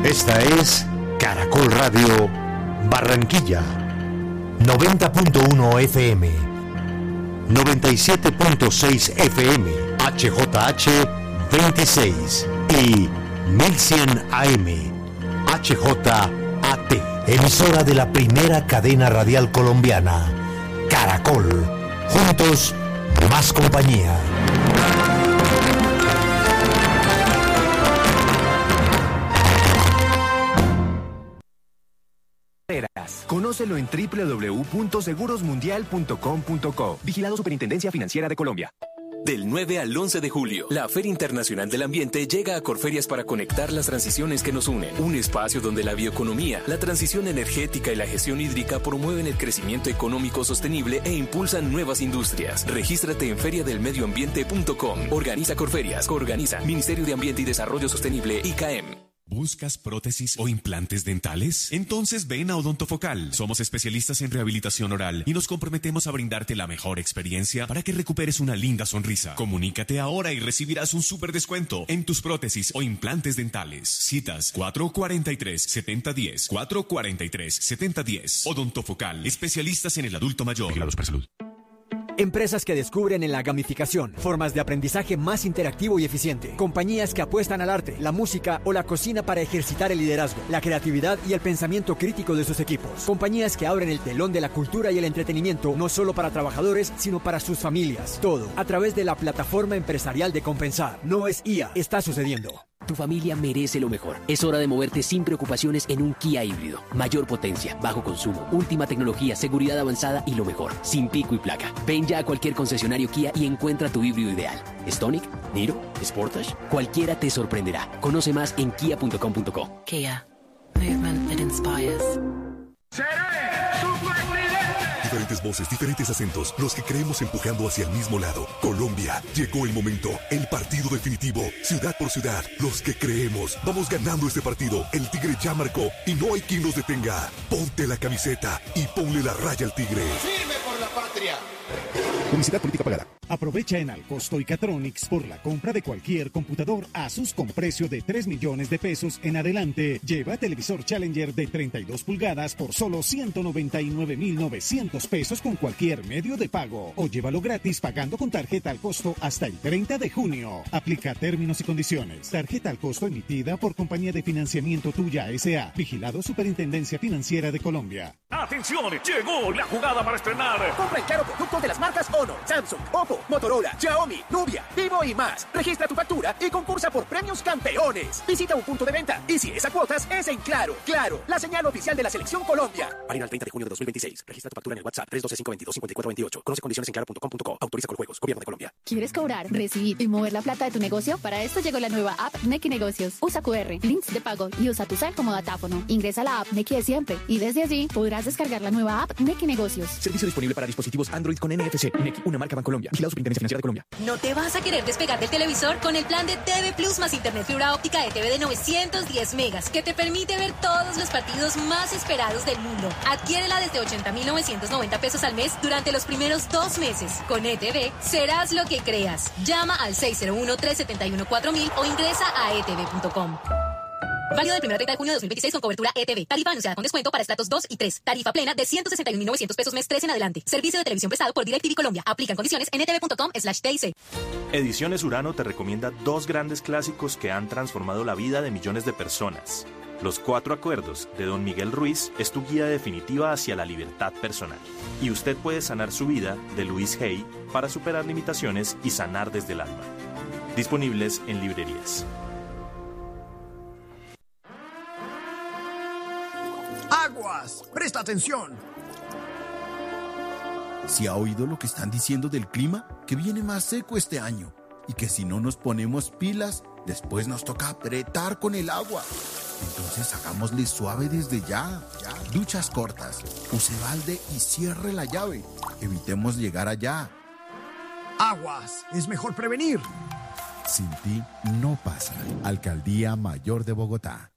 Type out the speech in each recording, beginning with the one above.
Esta es Caracol Radio Barranquilla, 90.1 FM, 97.6 FM, HJH 26 y 1100 AM, HJAT, emisora de la primera cadena radial colombiana, Caracol. Juntos, más compañía. Conócelo en www.segurosmundial.com.co. Vigilado Superintendencia Financiera de Colombia. Del 9 al 11 de julio, la Feria Internacional del Ambiente llega a Corferias para conectar las transiciones que nos unen. Un espacio donde la bioeconomía, la transición energética y la gestión hídrica promueven el crecimiento económico sostenible e impulsan nuevas industrias. Regístrate en feriadelmedioambiente.com. Organiza Corferias. Organiza Ministerio de Ambiente y Desarrollo Sostenible, ICAEM. ¿Buscas prótesis o implantes dentales? Entonces ven a Odontofocal. Somos especialistas en rehabilitación oral y nos comprometemos a brindarte la mejor experiencia para que recuperes una linda sonrisa. Comunícate ahora y recibirás un súper descuento en tus prótesis o implantes dentales. Citas 443-7010, 443-7010. Odontofocal, especialistas en el adulto mayor. Vigilados para salud. Empresas que descubren en la gamificación formas de aprendizaje más interactivo y eficiente. Compañías que apuestan al arte, la música o la cocina para ejercitar el liderazgo, la creatividad y el pensamiento crítico de sus equipos. Compañías que abren el telón de la cultura y el entretenimiento no solo para trabajadores, sino para sus familias. Todo a través de la plataforma empresarial de Compensar. No es IA, está sucediendo. Tu familia merece lo mejor. Es hora de moverte sin preocupaciones en un Kia híbrido. Mayor potencia, bajo consumo, última tecnología, seguridad avanzada y lo mejor, sin pico y placa. Ven ya a cualquier concesionario Kia y encuentra tu híbrido ideal. Stonic, Niro, Sportage, cualquiera te sorprenderá. Conoce más en kia.com.co. Kia. Movement that inspires. Diferentes voces, diferentes acentos, los que creemos empujando hacia el mismo lado. Colombia, llegó el momento, el partido definitivo, ciudad por ciudad, los que creemos. Vamos ganando este partido, el Tigre ya marcó y no hay quien nos detenga. Ponte la camiseta y ponle la raya al Tigre. ¡Firme por la patria! Publicidad política pagada. Aprovecha en Alcosto y Catronics por la compra de cualquier computador Asus con precio de 3 millones de pesos en adelante. Lleva televisor Challenger de 32 pulgadas por solo 199.900 pesos con cualquier medio de pago. O llévalo gratis pagando con tarjeta al costo hasta el 30 de junio. Aplica términos y condiciones. Tarjeta al costo emitida por Compañía de Financiamiento Tuya S.A. Vigilado Superintendencia Financiera de Colombia. ¡Atención! ¡Llegó la jugada para estrenar! Compra el claro productos de las marcas Honor, Samsung, Oppo, Motorola, Xiaomi, Nubia, Vivo y más. Registra tu factura y concursa por premios campeones. Visita un punto de venta y si es a cuotas, es en Claro. Claro, la señal oficial de la Selección Colombia. Válido al 30 de junio de 2026. Registra tu factura en el WhatsApp 312-522-5428. Conoce condiciones en claro.com.co. Autoriza con juegos. Gobierno de Colombia. ¿Quieres cobrar, recibir y mover la plata de tu negocio? Para esto llegó la nueva app Nequi Negocios. Usa QR, links de pago y usa tu cel como datáfono. Ingresa a la app Nequi de siempre y desde allí podrás descargar la nueva app Nequi Negocios. Servicio disponible para dispositivos Android con NFC. Nequi, una marca Bancolombia. Vigilado Superintendencia Financiera de Colombia. ¿No te vas a querer despegar del televisor? Con el plan de TV Plus más Internet fibra óptica de TV de 910 megas, que te permite ver todos los partidos más esperados del mundo. Adquiérela desde 80.990 pesos al mes durante los primeros 2 meses. Con ETV, serás lo que creas. Llama al 601-371-4000 o ingresa a etv.com. Válido del 1 al 30 de junio de 2026 con cobertura ETV. Tarifa anunciada con descuento para estratos 2 y 3. Tarifa plena de 161.900 pesos mes 3 en adelante. Servicio de televisión prestado por DirecTV Colombia. Aplican condiciones en etv.com/TIC. Ediciones Urano te recomienda 2 grandes clásicos que han transformado la vida de millones de personas. Los 4 acuerdos de Don Miguel Ruiz es tu guía definitiva hacia la libertad personal. Y usted puede sanar su vida de Luis Hay para superar limitaciones y sanar desde el alma. Disponibles en librerías. ¡Aguas! ¡Presta atención! ¿Sí ha oído lo que están diciendo del clima? Que viene más seco este año y que si no nos ponemos pilas, después nos toca apretar con el agua. Entonces hagámosle suave desde ya. Duchas cortas, use balde y cierre la llave. Evitemos llegar allá. ¡Aguas! Es mejor prevenir. Sin ti no pasa. Alcaldía Mayor de Bogotá.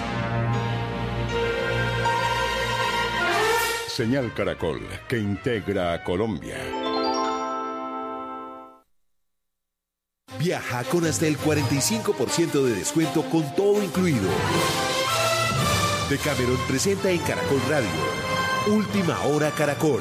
Señal Caracol, que integra a Colombia. Viaja con hasta el 45% de descuento con todo incluido. Decameron presenta en Caracol Radio Última Hora Caracol.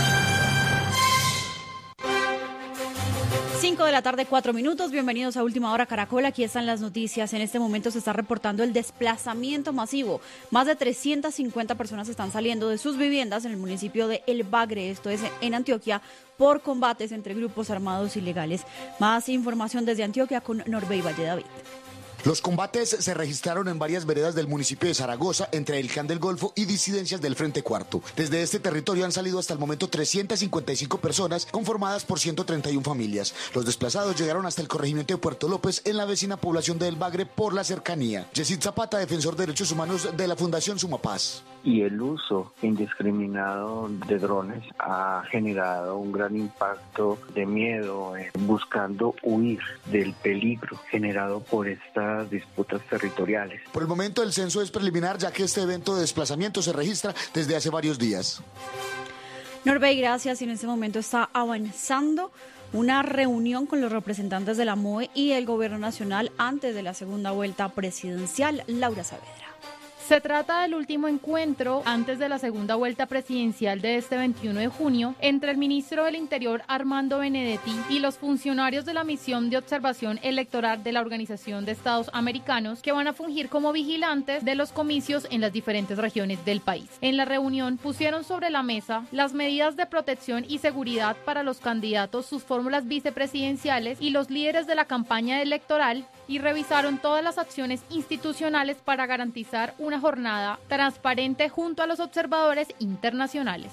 5 de la tarde, 4 minutos. Bienvenidos a Última Hora Caracol. Aquí están las noticias. En este momento se está reportando el desplazamiento masivo. Más de 350 personas están saliendo de sus viviendas en el municipio de El Bagre, esto es en Antioquia, por combates entre grupos armados ilegales. Más información desde Antioquia con Norbey Valle David. Los combates se registraron en varias veredas del municipio de Zaragoza, entre el Can del Golfo y disidencias del Frente Cuarto. Desde este territorio han salido hasta el momento 355 personas, conformadas por 131 familias. Los desplazados llegaron hasta el corregimiento de Puerto López, en la vecina población de El Bagre, por la cercanía. Yesid Zapata, defensor de derechos humanos de la Fundación Sumapaz. Y el uso indiscriminado de drones ha generado un gran impacto de miedo, buscando huir del peligro generado por estas disputas territoriales. Por el momento el censo es preliminar, ya que este evento de desplazamiento se registra desde hace varios días. Norbey, gracias. Y en este momento está avanzando una reunión con los representantes de la MOE y el Gobierno Nacional antes de la segunda vuelta presidencial. Laura Saavedra. Se trata del último encuentro antes de la segunda vuelta presidencial de este 21 de junio entre el ministro del Interior Armando Benedetti y los funcionarios de la misión de observación electoral de la Organización de Estados Americanos, que van a fungir como vigilantes de los comicios en las diferentes regiones del país. En la reunión pusieron sobre la mesa las medidas de protección y seguridad para los candidatos, sus fórmulas vicepresidenciales y los líderes de la campaña electoral, y revisaron todas las acciones institucionales para garantizar una jornada transparente junto a los observadores internacionales.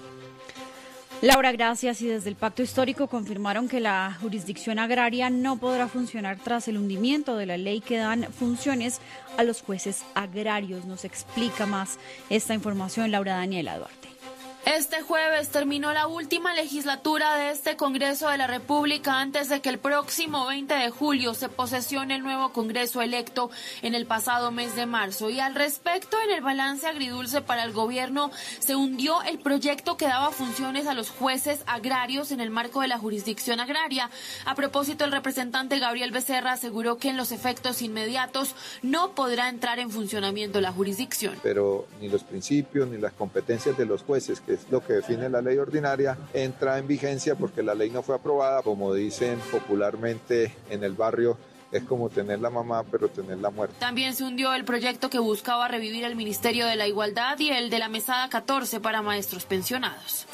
Laura, gracias. Y desde el Pacto Histórico confirmaron que la jurisdicción agraria no podrá funcionar tras el hundimiento de la ley que dan funciones a los jueces agrarios. Nos explica más esta información Laura Daniela Duarte. Este jueves terminó la última legislatura de este Congreso de la República antes de que el próximo 20 de julio se posesione el nuevo Congreso electo en el pasado mes de marzo. Y al respecto, en el balance agridulce para el gobierno, se hundió el proyecto que daba funciones a los jueces agrarios en el marco de la jurisdicción agraria. A propósito, el representante Gabriel Becerra aseguró que en los efectos inmediatos no podrá entrar en funcionamiento la jurisdicción. Pero ni los principios ni las competencias de los jueces, que es lo que define la ley ordinaria, entra en vigencia porque la ley no fue aprobada. Como dicen popularmente en el barrio, es como tener la mamá pero tener la muerte. También se hundió el proyecto que buscaba revivir el Ministerio de la Igualdad y el de la Mesada 14 para maestros pensionados.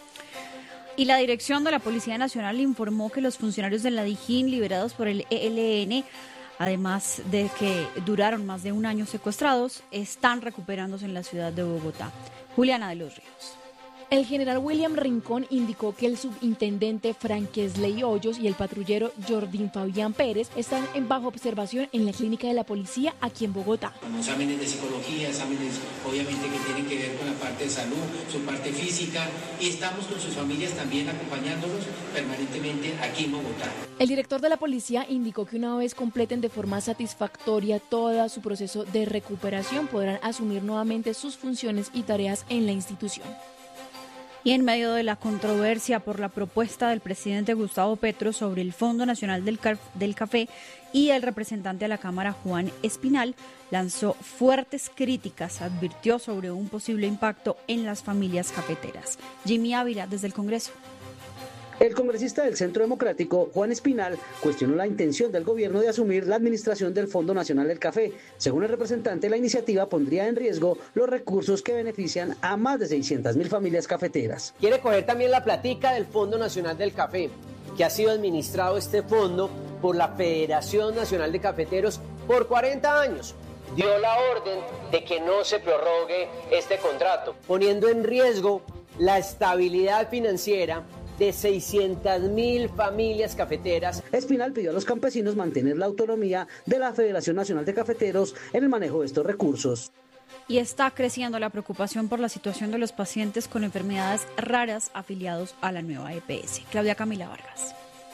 Y la dirección de la Policía Nacional informó que los funcionarios de la DIJÍN liberados por el ELN, además de que duraron más de un año secuestrados, están recuperándose en la ciudad de Bogotá. Juliana de los Ríos. El general William Rincón indicó que el subintendente Franquesley Hoyos y el patrullero Jordín Fabián Pérez están bajo observación en la clínica de la policía aquí en Bogotá. Como exámenes de psicología, exámenes obviamente que tienen que ver con la parte de salud, su parte física, y estamos con sus familias también acompañándolos permanentemente aquí en Bogotá. El director de la policía indicó que una vez completen de forma satisfactoria todo su proceso de recuperación, podrán asumir nuevamente sus funciones y tareas en la institución. Y en medio de la controversia por la propuesta del presidente Gustavo Petro sobre el Fondo Nacional del Café y el representante a la Cámara, Juan Espinal, lanzó fuertes críticas, advirtió sobre un posible impacto en las familias cafeteras. Jimmy Ávila, desde el Congreso. El congresista del Centro Democrático, Juan Espinal, cuestionó la intención del gobierno de asumir la administración del Fondo Nacional del Café. Según el representante, la iniciativa pondría en riesgo los recursos que benefician a más de 600.000 familias cafeteras. Quiere coger también la platica del Fondo Nacional del Café, que ha sido administrado este fondo por la Federación Nacional de Cafeteros por 40 años. Dio la orden de que no se prorrogue este contrato, poniendo en riesgo la estabilidad financiera de 600.000 familias cafeteras. Espinal pidió a los campesinos mantener la autonomía de la Federación Nacional de Cafeteros en el manejo de estos recursos. Y está creciendo la preocupación por la situación de los pacientes con enfermedades raras afiliados a la nueva EPS. Claudia Camila Vargas.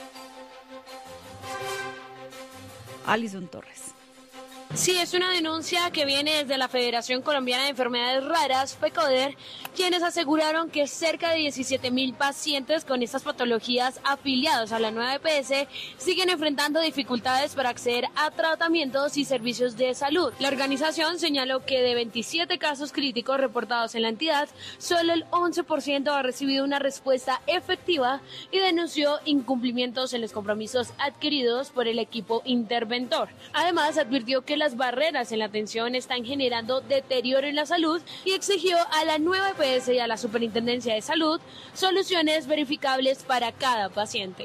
Alison Torres. Sí, es una denuncia que viene desde la Federación Colombiana de Enfermedades Raras, FECODER, quienes aseguraron que cerca de 17.000 pacientes con estas patologías afiliados a la nueva EPS siguen enfrentando dificultades para acceder a tratamientos y servicios de salud. La organización señaló que de 27 casos críticos reportados en la entidad, solo el 11% ha recibido una respuesta efectiva y denunció incumplimientos en los compromisos adquiridos por el equipo interventor. Además, advirtió que las barreras en la atención están generando deterioro en la salud y exigió a la nueva EPS y a la Superintendencia de Salud soluciones verificables para cada paciente.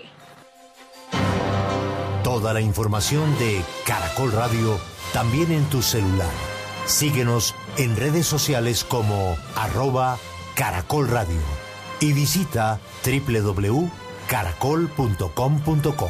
Toda la información de Caracol Radio también en tu celular. Síguenos en redes sociales como @Caracol Radio y visita www.caracol.com.co.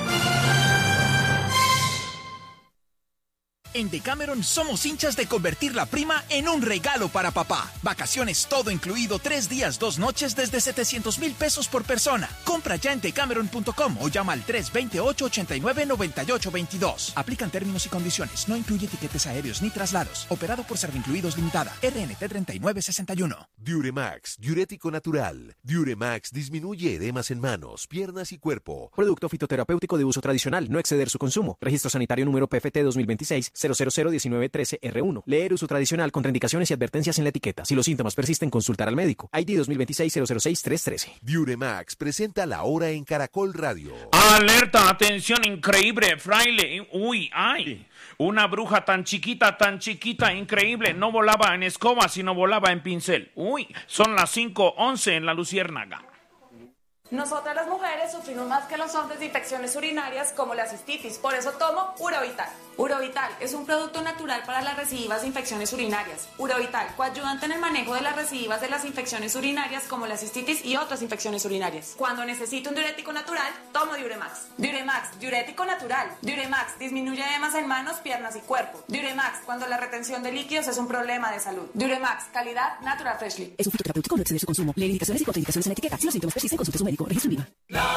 En Decameron somos hinchas de convertir la prima en un regalo para papá. Vacaciones todo incluido, 3 días, 2 noches desde 700,000 pesos por persona. Compra ya en decameron.com o llama al 328-89-9822. Aplican términos y condiciones. No incluye tiquetes aéreos ni traslados. Operado por Servincluidos Limitada. RNT 3961. Diuremax, diurético natural. Diuremax disminuye edemas en manos, piernas y cuerpo. Producto fitoterapéutico de uso tradicional. No exceder su consumo. Registro sanitario número PFT 2026 0001913R1. Leer uso tradicional, contraindicaciones y advertencias en la etiqueta. Si los síntomas persisten, consultar al médico. ID 2026-006-313. Diuremax presenta La Hora en Caracol Radio. ¡Alerta! ¡Atención! ¡Increíble! ¡Fraile! ¡Uy! ¡Ay! Una bruja tan chiquita, increíble. No volaba en escoba, sino volaba en pincel. ¡Uy! Son las 5:11 en la Luciérnaga. Nosotras las mujeres sufrimos más que los hombres de infecciones urinarias como la cistitis, por eso tomo Urovital. Urovital es un producto natural para las recidivas de infecciones urinarias. Urovital, coadyuvante en el manejo de las recidivas de las infecciones urinarias como la cistitis y otras infecciones urinarias. Cuando necesito un diurético natural, tomo Diuremax. Diuremax, diurético natural. Diuremax, disminuye edemas en manos, piernas y cuerpo. Diuremax, cuando la retención de líquidos es un problema de salud. Diuremax, calidad Natural Freshly. Es un fitoterapéutico, no exceder su consumo. Lee indicaciones y contraindicaciones en la etiqueta. Si los síntomas persisten, consulte a su médico. Registro en Viva.